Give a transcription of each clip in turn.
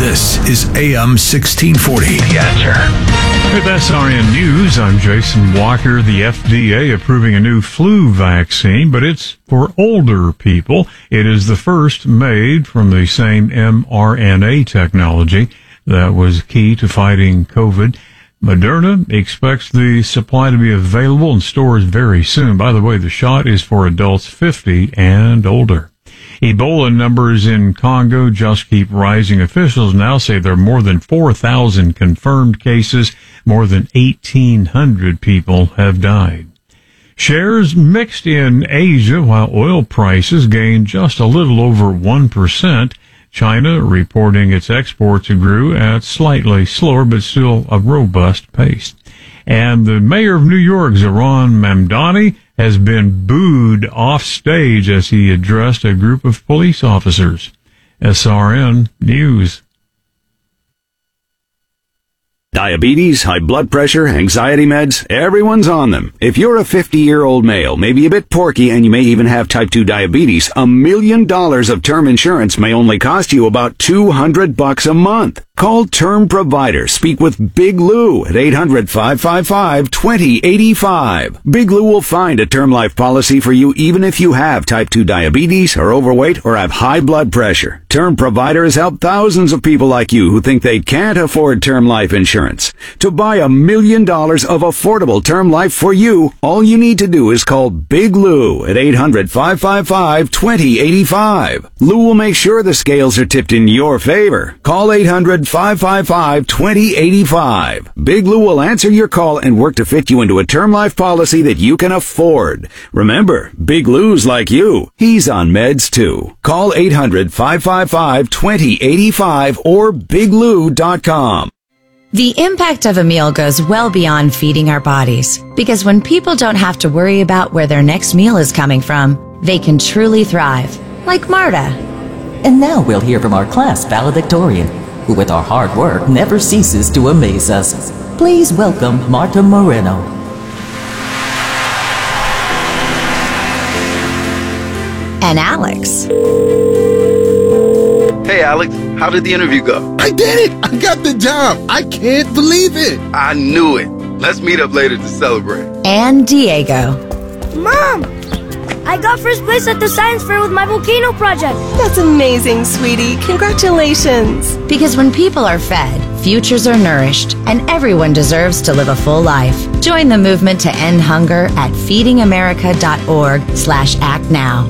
This is AM 1640. The Answer. With SRN News, I'm Jason Walker. The FDA approving a new flu vaccine, but it's for older people. It is the first made from the same mRNA technology that was key to fighting COVID. Moderna expects the supply to be available in stores very soon. By the way, the shot is for adults 50 and older. Ebola numbers in Congo just keep rising. Officials now say there are more than 4,000 confirmed cases. More than 1,800 people have died. Shares mixed in Asia while oil prices gained just a little over 1%. China reporting its exports grew at slightly slower but still a robust pace. And the mayor of New York, Zohran Mamdani, has been booed off stage as he addressed a group of police officers. SRN News. Diabetes, high blood pressure, anxiety meds, everyone's on them. If you're a 50-year-old male, maybe a bit porky, and you may even have type 2 diabetes, $1 million of term insurance may only cost you about $200 a month. Call Term Provider. Speak with Big Lou at 800-555-2085. Big Lou will find a term life policy for you even if you have type 2 diabetes, are overweight, or have high blood pressure. Term Provider has helped thousands of people like you who think they can't afford term life insurance. To buy $1 million of affordable term life for you, all you need to do is call Big Lou at 800-555-2085. Lou will make sure the scales are tipped in your favor. Call 800-555-2085. Big Lou will answer your call and work to fit you into a term life policy that you can afford. Remember, Big Lou's like you. He's on meds too. Call 800-555-2085 or biglou.com. The impact of a meal goes well beyond feeding our bodies, because when people don't have to worry about where their next meal is coming from, they can truly thrive, like Marta. And now we'll hear from our class valedictorian, who with our hard work never ceases to amaze us. Please welcome Marta Moreno. And Alex. Hey, Alex, how did the interview go? I did it! I got the job! I can't believe it! I knew it. Let's meet up later to celebrate. And Diego. Mom! I got first place at the science fair with my volcano project. That's amazing, sweetie. Congratulations. Because when people are fed, futures are nourished, and everyone deserves to live a full life. Join the movement to end hunger at feedingamerica.org/actnow.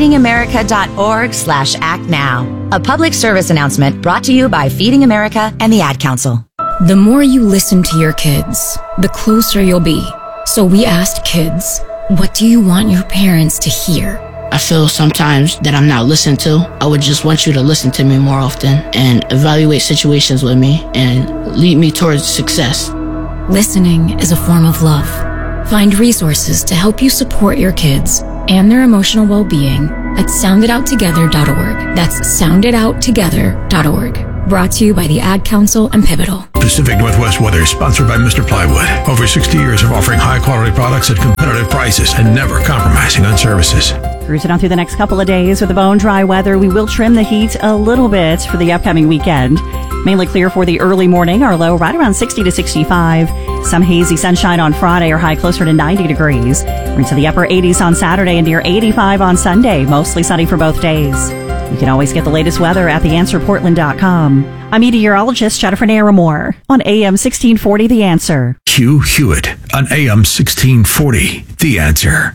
feedingamerica.org/actnow. A public service announcement brought to you by Feeding America and the Ad Council. The more you listen to your kids, the closer you'll be. So we asked kids, what do you want your parents to hear? I feel sometimes that I'm not listened to. I would just want you to listen to me more often and evaluate situations with me and lead me towards success. Listening is a form of love. Find resources to help you support your kids and their emotional well-being at sounditouttogether.org. That's sounditouttogether.org. Brought to you by the Ad Council and Pivotal. Pacific Northwest Weather, sponsored by Mr. Plywood. Over 60 years of offering high-quality products at competitive prices and never compromising on services. Cruising on through the next couple of days with the bone dry weather. We will trim the heat a little bit for the upcoming weekend. Mainly clear for the early morning. Our low right around 60 to 65. Some hazy sunshine on Friday. Our high closer to 90 degrees. We're into the upper 80s on Saturday and near 85 on Sunday. Mostly sunny for both days. You can always get the latest weather at theanswerportland.com. I'm meteorologist Jennifer Naramore on AM 1640 The Answer. Hugh Hewitt on AM 1640 The Answer.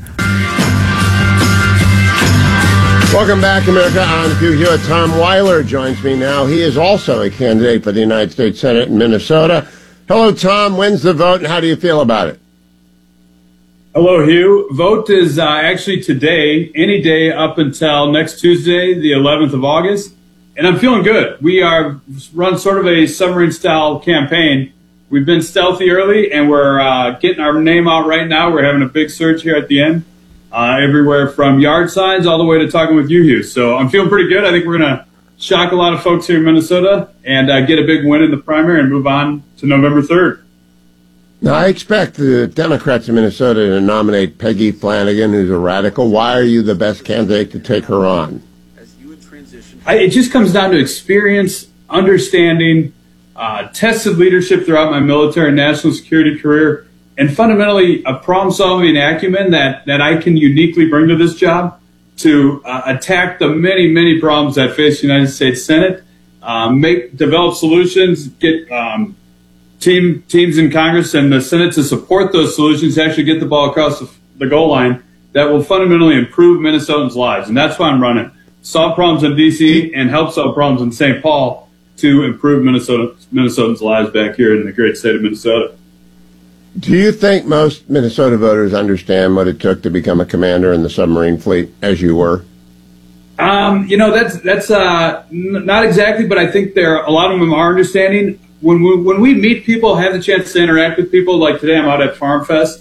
Welcome back, America. I'm Hugh Hewitt. Tom Weiler joins me now. He is also a candidate for the United States Senate in Minnesota. Hello, Tom. When's the vote, and how do you feel about it? Hello, Hugh. Vote is actually today, any day up until next Tuesday, the 11th of August. And I'm feeling good. We are run sort of a submarine-style campaign. We've been stealthy early, and we're getting our name out right now. We're having a big search here at the end, everywhere from yard signs all the way to talking with you, Hugh. So I'm feeling pretty good. I think we're going to shock a lot of folks here in Minnesota and get a big win in the primary and move on to November 3rd. Now, I expect the Democrats in Minnesota to nominate Peggy Flanagan, who's a radical. Why are you the best candidate to take her on? It just comes down to experience. understanding, tested leadership throughout my military and national security career, and fundamentally a problem-solving acumen that I can uniquely bring to this job to attack the many, many problems that face the United States Senate, develop solutions, get teams in Congress and the Senate to support those solutions, to actually get the ball across the goal line that will fundamentally improve Minnesotans' lives. And that's why I'm running. Solve problems in D.C. and help solve problems in St. Paul to improve Minnesotans' lives back here in the great state of Minnesota. Do you think most Minnesota voters understand what it took to become a commander in the submarine fleet, as you were? That's not exactly, but I think a lot of them are understanding. When we meet people, have the chance to interact with people, like today I'm out at Farm Fest,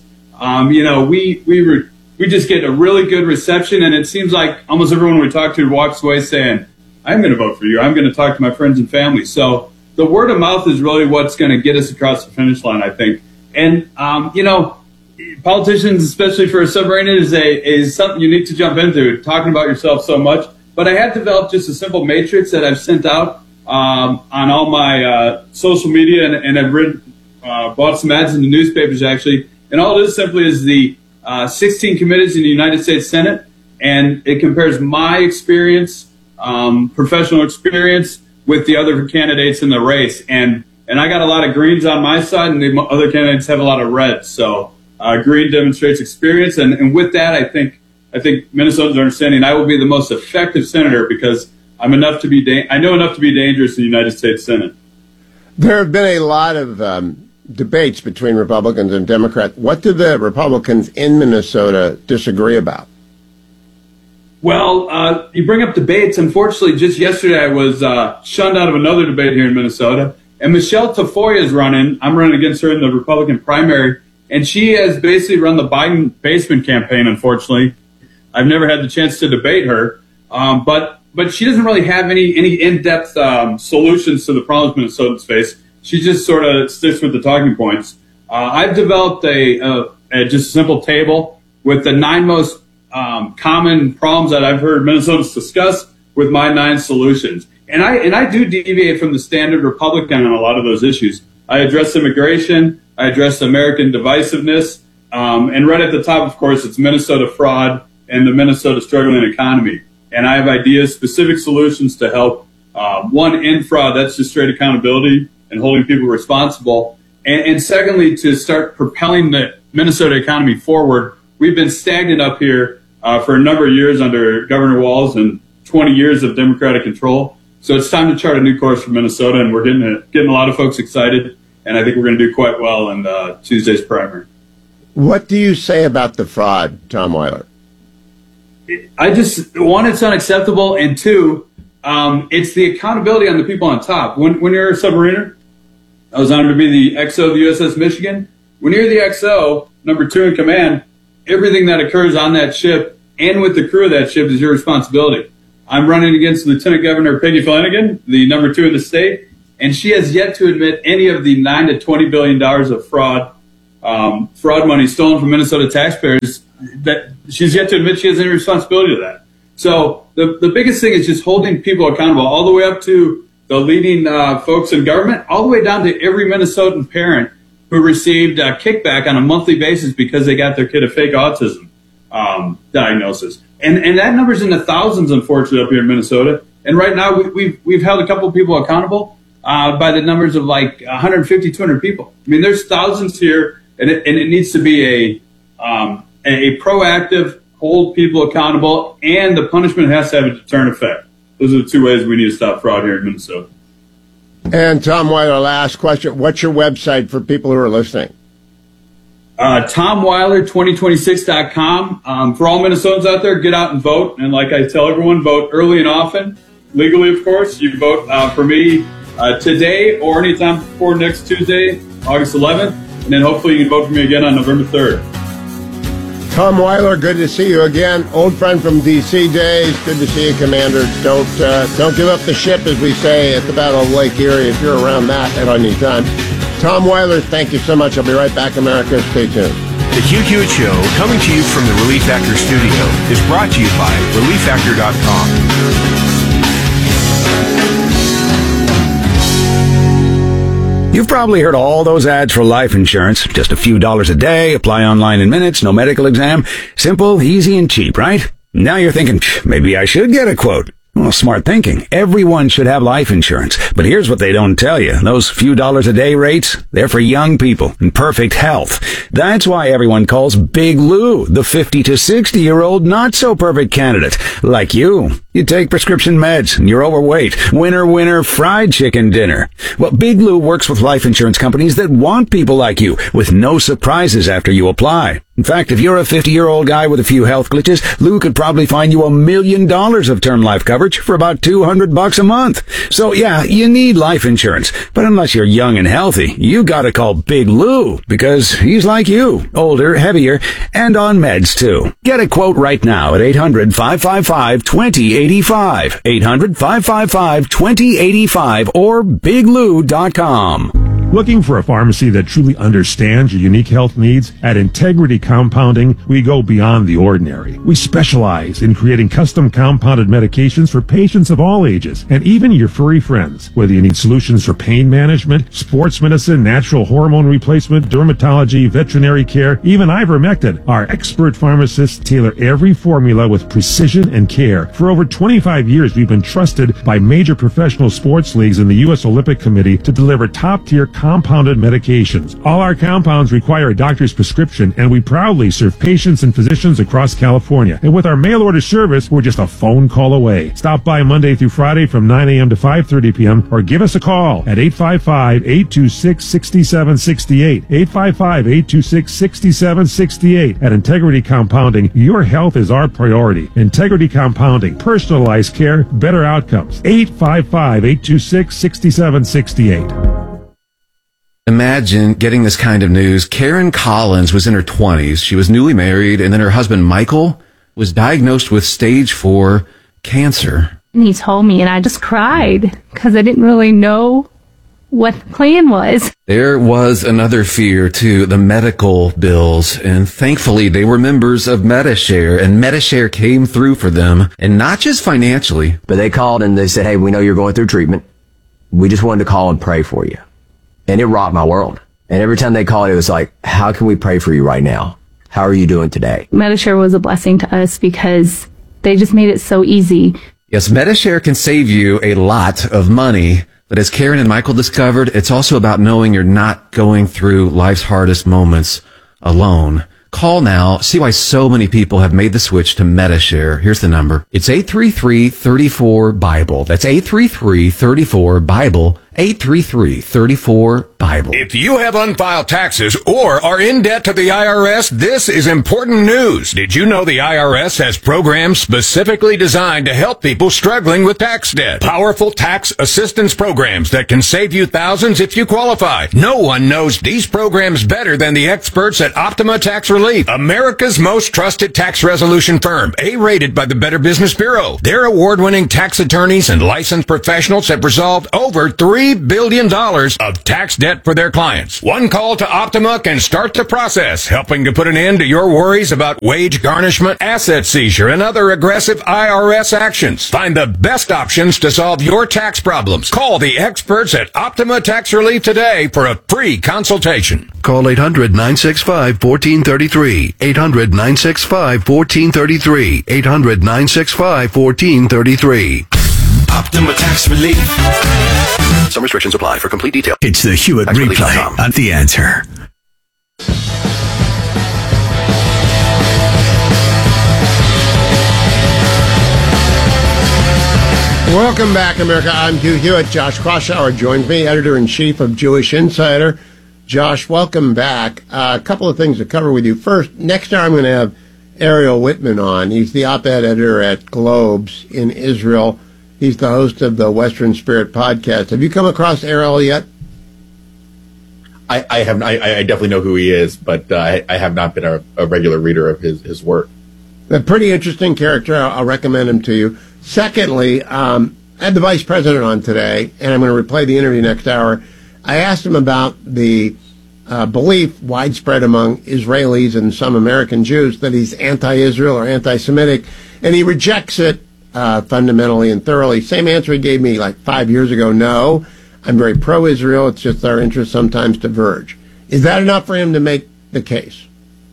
we just get a really good reception, and it seems like almost everyone we talk to walks away saying, I'm going to vote for you. I'm going to talk to my friends and family. So the word of mouth is really what's going to get us across the finish line, I think. And, politicians, especially for a submariner, is something you need to jump into, talking about yourself so much. But I have developed just a simple matrix that I've sent out on all my social media, and I've bought some ads in the newspapers, actually. And all it is simply is the 16 committees in the United States Senate, and it compares my experience, professional experience, with the other candidates in the race. And I got a lot of greens on my side, and the other candidates have a lot of reds. So green demonstrates experience, and with that, I think Minnesotans are understanding I will be the most effective senator because I know enough to be dangerous in the United States Senate. There have been a lot of debates between Republicans and Democrats. What do the Republicans in Minnesota disagree about? Well, you bring up debates. Unfortunately, just yesterday I was shunned out of another debate here in Minnesota. And Michelle Tafoya is running. I'm running against her in the Republican primary. And she has basically run the Biden basement campaign, unfortunately. I've never had the chance to debate her. But she doesn't really have any in-depth solutions to the problems Minnesotans face. She just sort of sticks with the talking points. I've developed just a simple table with the 9 most common problems that I've heard Minnesotans discuss with my 9 solutions. And I do deviate from the standard Republican on a lot of those issues. I address immigration. I address American divisiveness. And right at the top, of course, it's Minnesota fraud and the Minnesota struggling economy. And I have ideas, specific solutions to help, one, end fraud. That's just straight accountability and holding people responsible. And secondly, to start propelling the Minnesota economy forward. We've been stagnant up here for a number of years under Governor Walz and 20 years of Democratic control. So it's time to chart a new course for Minnesota, and we're getting a lot of folks excited, and I think we're going to do quite well in Tuesday's primary. What do you say about the fraud, Tom Weiler? One, it's unacceptable, and two, it's the accountability on the people on top. When you're a submariner, I was honored to be the XO of the USS Michigan. When you're the XO, number 2 in command, everything that occurs on that ship and with the crew of that ship is your responsibility. I'm running against Lieutenant Governor Peggy Flanagan, the number 2 in the state, and she has yet to admit any of the $9 to $20 billion of fraud money stolen from Minnesota taxpayers. That she's yet to admit she has any responsibility to that. So the biggest thing is just holding people accountable, all the way up to the leading folks in government, all the way down to every Minnesotan parent who received a kickback on a monthly basis because they got their kid a fake autism diagnosis. And that number's in the thousands, unfortunately, up here in Minnesota. And right now, we've held a couple of people accountable by the numbers of like 150, 200 people. I mean, there's thousands here, and it needs to be a proactive, hold people accountable, and the punishment has to have a deterrent effect. Those are the 2 ways we need to stop fraud here in Minnesota. And Tom Weiler, last question. What's your website for people who are listening? TomWeiler2026.com. For all Minnesotans out there, get out and vote. And like I tell everyone, vote early and often. Legally, of course. You vote for me today or anytime before next Tuesday, August 11th. And then hopefully you can vote for me again on November 3rd. Tom Weiler, good to see you again. Old friend from D.C. days. Good to see you, Commander. Don't give up the ship, as we say, at the Battle of Lake Erie if you're around that at any time. Tom Weiler, thank you so much. I'll be right back, America. Stay tuned. The Hugh Hewitt Show, coming to you from the Relief Factor studio, is brought to you by ReliefFactor.com. You've probably heard all those ads for life insurance. Just a few dollars a day, apply online in minutes, no medical exam. Simple, easy, and cheap, right? Now you're thinking, maybe I should get a quote. Well, smart thinking. Everyone should have life insurance. But here's what they don't tell you. Those few dollars a day rates, they're for young people in perfect health. That's why everyone calls Big Lou the 50 to 60-year-old not-so-perfect candidate. Like you. You take prescription meds and you're overweight. Winner, fried chicken dinner. Well, Big Lou works with life insurance companies that want people like you with no surprises after you apply. In fact, if you're a 50-year-old guy with a few health glitches, Lou could probably find you $1 million of term life coverage for about $200 a month. So yeah, you need life insurance. But unless you're young and healthy, you gotta call Big Lou because he's like you, older, heavier, and on meds too. Get a quote right now at 800-555-2085. 800-555-2085 or biglou.com. Looking for a pharmacy that truly understands your unique health needs? At Integrity Compounding, we go beyond the ordinary. We specialize in creating custom compounded medications for patients of all ages, and even your furry friends. Whether you need solutions for pain management, sports medicine, natural hormone replacement, dermatology, veterinary care, even ivermectin, our expert pharmacists tailor every formula with precision and care. For over 25 years, we've been trusted by major professional sports leagues and the U.S. Olympic Committee to deliver top-tier compounded medications. All our compounds require a doctor's prescription, and we proudly serve patients and physicians across California. And with our mail order service, we're just a phone call away. Stop by Monday through Friday from 9 a.m. to 5:30 p.m. or give us a call at 855-826-6768. 855-826-6768. At Integrity Compounding, your health is our priority. Integrity Compounding, personalized care, better outcomes. 855-826-6768. Imagine getting this kind of news. Karen Collins was in her 20s. She was newly married, and then her husband, Michael, was diagnosed with stage 4 cancer. And he told me, and I just cried because I didn't really know what the plan was. There was another fear, too, the medical bills, and thankfully they were members of Medi-Share, and Medi-Share came through for them, and not just financially. But they called and they said, hey, we know you're going through treatment. We just wanted to call and pray for you. And it rocked my world. And every time they called, it was like, how can we pray for you right now? How are you doing today? Medi-Share was a blessing to us because they just made it so easy. Yes, Medi-Share can save you a lot of money. But as Karen and Michael discovered, it's also about knowing you're not going through life's hardest moments alone. Call now. See why so many people have made the switch to Medi-Share. Here's the number. It's 833-34-BIBLE. That's 833-34-BIBLE. 833-34-BIBLE. If you have unfiled taxes or are in debt to the IRS, this is important news. Did you know the IRS has programs specifically designed to help people struggling with tax debt? Powerful tax assistance programs that can save you thousands if you qualify. No one knows these programs better than the experts at Optima Tax Relief, America's most trusted tax resolution firm, A-rated by the Better Business Bureau. Their award-winning tax attorneys and licensed professionals have resolved over $3 billion of tax debt for their clients. One call to Optima can start the process, helping to put an end to your worries about wage garnishment, asset seizure, and other aggressive IRS actions. Find the best options to solve your tax problems. Call the experts at Optima Tax Relief today for a free consultation. Call 800-965-1433. 800-965-1433. 800-965-1433. Optima Tax Relief. Some restrictions apply. For complete details. It's the Hewitt Replay on The Answer. Welcome back, America. I'm Hugh Hewitt. Josh Kraushaar joins me, editor-in-chief of Jewish Insider. Josh, welcome back. A couple of things to cover with you. First, next hour I'm going to have Ariel Whitman on. He's the op-ed editor at Globes in Israel. He's the host of the Western Spirit podcast. Have you come across Ariel yet? I have. I definitely know who he is, but I have not been a regular reader of his work. A pretty interesting character. I'll recommend him to you. Secondly, I had the vice president on today, and I'm going to replay the interview next hour. I asked him about the belief widespread among Israelis and some American Jews that he's anti-Israel or anti-Semitic, and he rejects it fundamentally and thoroughly. Same answer he gave me like 5 years ago, no. I'm very pro-Israel. It's just our interests sometimes diverge. Is that enough for him to make the case?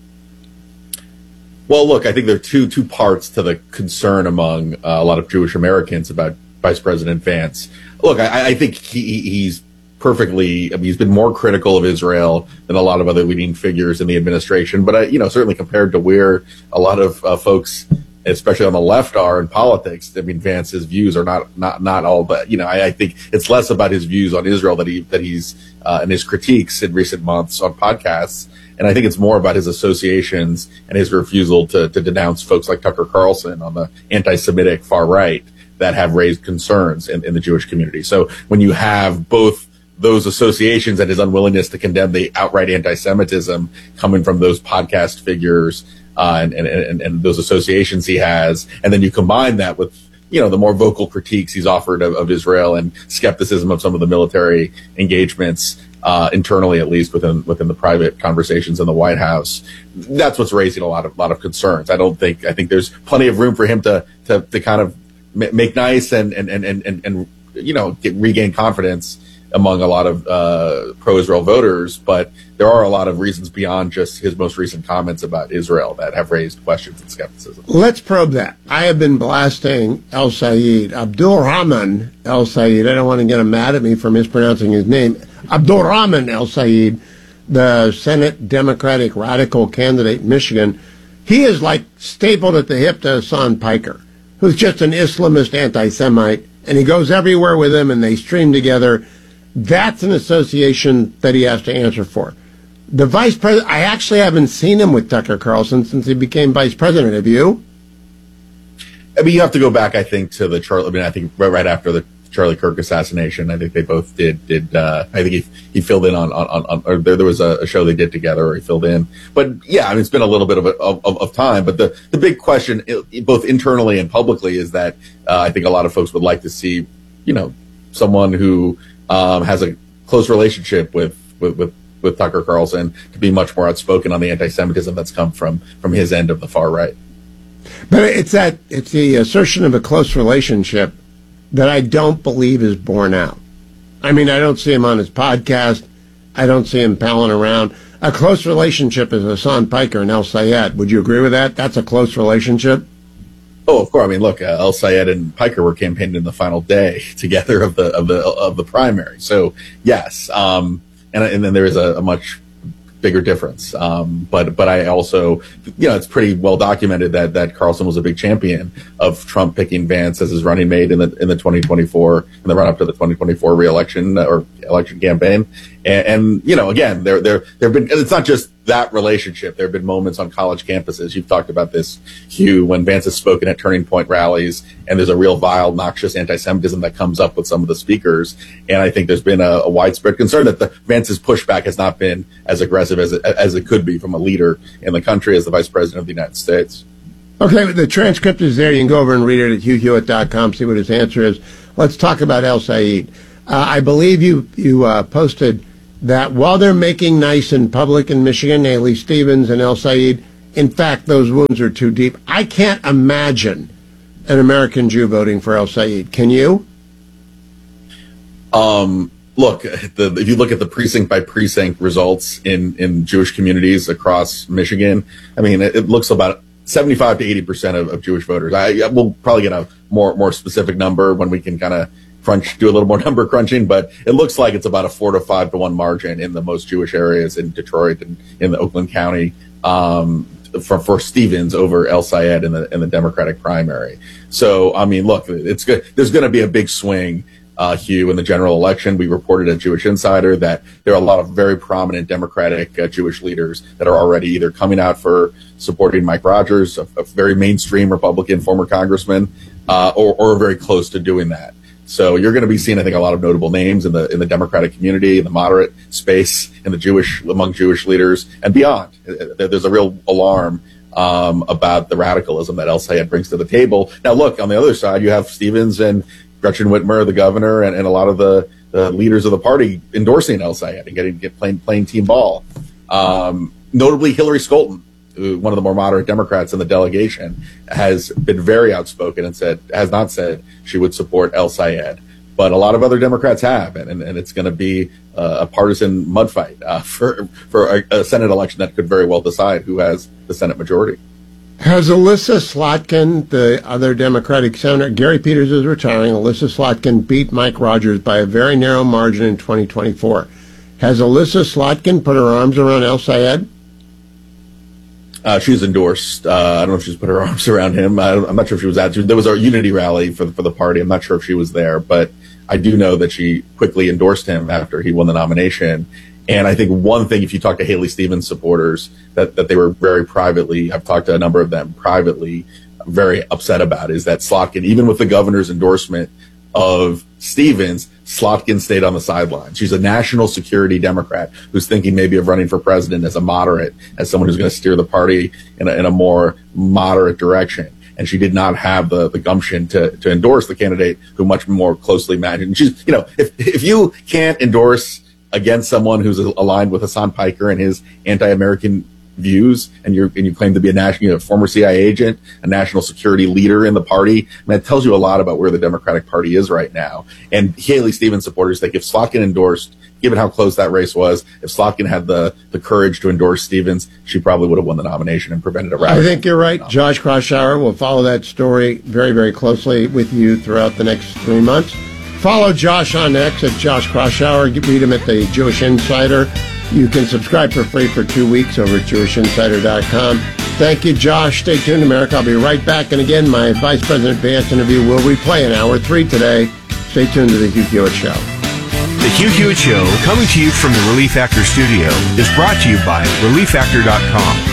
Well, look, I think there are two parts to the concern among a lot of Jewish Americans about Vice President Vance. Look, I think he's perfectly, I mean, he's been more critical of Israel than a lot of other leading figures in the administration. But, certainly compared to where a lot of folks, especially on the left, are in politics, I mean, Vance's views are not all that, I think it's less about his views on Israel that he's and his critiques in recent months on podcasts. And I think it's more about his associations and his refusal to denounce folks like Tucker Carlson on the anti-Semitic far right that have raised concerns in the Jewish community. So when you have both those associations and his unwillingness to condemn the outright anti-Semitism coming from those podcast figures and those associations he has, and then you combine that with the more vocal critiques he's offered of Israel and skepticism of some of the military engagements internally, at least within the private conversations in the White House, that's what's raising a lot of concerns. I think there's plenty of room for him to kind of make nice and regain confidence among a lot of pro-Israel voters, but there are a lot of reasons beyond just his most recent comments about Israel that have raised questions and skepticism. Let's probe that. I have been blasting El-Sayed, Abdul-Rahman El-Sayed. I don't want to get him mad at me for mispronouncing his name. Abdul-Rahman El-Sayed, the Senate Democratic radical candidate in Michigan. He is like stapled at the hip to Hassan Piker, who's just an Islamist anti-Semite, and he goes everywhere with him, and they stream together. That's an association that he has to answer for. The vice president, I actually haven't seen him with Tucker Carlson since he became vice president. Have you? I mean, you have to go back, I think, to I think right after the Charlie Kirk assassination. I think they both did. I think he filled in on or there was a show they did together, or he filled in. But yeah, I mean, it's been a little bit of time. But the big question, both internally and publicly, is that I think a lot of folks would like to see, someone who has a close relationship with Tucker Carlson to be much more outspoken on the anti-Semitism that's come from his end of the far right. But it's the assertion of a close relationship that I don't believe is borne out. I mean, I don't see him on his podcast. I don't see him palling around. A close relationship is Hassan Piker and El-Sayed. Would you agree with that? That's a close relationship? Oh, of course. I mean, look, El-Sayed and Piker were campaigning in the final day together of the primary. So yes, and then there is a much bigger difference. But I also, it's pretty well documented that Carlson was a big champion of Trump picking Vance as his running mate in the 2024, in the run up to the 2024 re-election or election campaign. And again, there have been, it's not just that relationship. There have been moments on college campuses. You've talked about this, Hugh, when Vance has spoken at Turning Point rallies, and there's a real vile, noxious anti-Semitism that comes up with some of the speakers. And I think there's been a widespread concern that Vance's pushback has not been as aggressive as it could be from a leader in the country as the Vice President of the United States. Okay, the transcript is there. You can go over and read it at HughHewitt.com, see what his answer is. Let's talk about El-Sayed. I believe you posted that while they're making nice in public in Michigan, Haley Stevens and El-Sayed, in fact, those wounds are too deep. I can't imagine an American Jew voting for El-Sayed. Can you? Look, if you look at the precinct by precinct results in Jewish communities across Michigan, I mean, it looks about 75 to 80% of Jewish voters. We'll probably get a more specific number when we can kind of do a little more number crunching, but it looks like it's about a 4 to 5 to 1 margin in the most Jewish areas in Detroit and in the Oakland County for Stevens over El-Sayed in the Democratic primary. So, I mean, look, it's good. There's going to be a big swing, Hugh, in the general election. We reported at Jewish Insider that there are a lot of very prominent Democratic Jewish leaders that are already either coming out for supporting Mike Rogers, a very mainstream Republican former congressman, or very close to doing that. So you're going to be seeing, I think, a lot of notable names in the Democratic community, in the moderate space, among Jewish leaders and beyond. There's a real alarm about the radicalism that El-Sayed brings to the table. Now, look, on the other side, you have Stevens and Gretchen Whitmer, the governor, and a lot of the leaders of the party endorsing El-Sayed and playing team ball. Notably, Hillary Scholten, one of the more moderate Democrats in the delegation, has been very outspoken and has not said she would support El-Sayed. but a lot of other Democrats have, and it's going to be a partisan mud fight for a Senate election that could very well decide who has the Senate majority. Has Alyssa Slotkin, the other Democratic senator, Gary Peters is retiring, Alyssa Slotkin beat Mike Rogers by a very narrow margin in 2024. Has Alyssa Slotkin put her arms around El Sayed? She's endorsed. I don't know if she's put her arms around him. I'm not sure if she was at. There was a unity rally for the party. I'm not sure if she was there, but I do know that she quickly endorsed him after he won the nomination. And I think one thing, if you talk to Haley Stevens supporters, that they were very privately, I've talked to a number of them privately, very upset about, is that Slotkin, even with the governor's endorsement of Stevens, Slotkin stayed on the sidelines. She's a national security Democrat who's thinking maybe of running for president as a moderate, as someone who's going to steer the party in a more moderate direction. And she did not have the gumption to endorse the candidate who much more closely matched. And she's, if you can't endorse against someone who's aligned with Hassan Piker and his anti-American views, and you claim to be a former CIA agent, a national security leader in the party, and that tells you a lot about where the Democratic Party is right now. And Haley Stevens supporters think if Slotkin endorsed, given how close that race was, if Slotkin had the courage to endorse Stevens, she probably would have won the nomination and prevented a rally. I think you're right. Josh Kraushaar will follow that story very, very closely with you throughout the next 3 months. Follow Josh on X at Josh Kraushaar. Read him at the Jewish Insider. You can subscribe for free for 2 weeks over at JewishInsider.com. Thank you, Josh. Stay tuned, America. I'll be right back. And again, my Vice President Vance interview will replay in Hour 3 today. Stay tuned to The Hugh Hewitt Show. The Hugh Hewitt Show, coming to you from the Relief Actor Studio, is brought to you by ReliefActor.com.